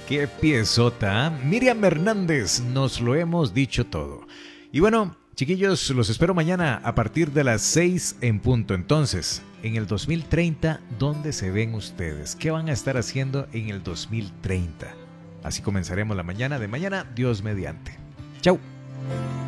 Qué piezota, ¿eh? Miriam Hernández, nos lo hemos dicho todo. Y bueno, chiquillos, los espero mañana a partir de las 6 en punto. Entonces, en el 2030, ¿dónde se ven ustedes? ¿Qué van a estar haciendo en el 2030? Así comenzaremos la mañana de mañana, Dios mediante. Chau.